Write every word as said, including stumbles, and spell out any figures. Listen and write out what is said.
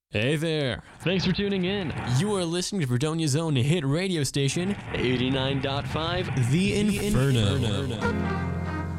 Hey there. Thanks for tuning in. You are listening to Fredonia's own hit radio station, eighty-nine point five The Inferno.